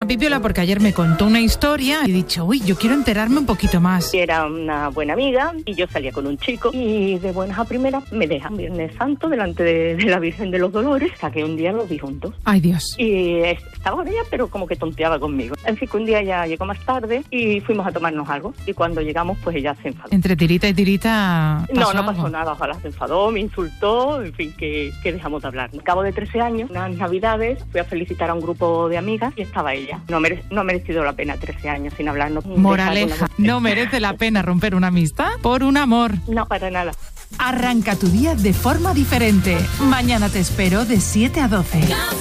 Pipiola, porque ayer me contó una historia y he dicho, uy, yo quiero enterarme un poquito más. Era una buena amiga y yo salía con un chico y de buenas a primeras me dejan Viernes Santo delante de la Virgen de los Dolores, hasta que un día los vi juntos. Ay, Dios. Y estaba con ella, pero como que tonteaba conmigo. En fin, que un día ella llegó más tarde y fuimos a tomarnos algo. Y cuando llegamos, pues ella se enfadó. Entre tirita y tirita No algo. pasó nada. Ojalá se enfadó, me insultó, en fin, que dejamos de hablar. Al cabo de 13 años, unas navidades, fui a felicitar a un grupo de amigas y estaba ella. No ha merecido la pena 13 años sin hablarnos. Moraleja, no merece la pena romper una amistad por un amor. No, para nada. Arranca tu día de forma diferente. Mañana te espero de 7 a 12.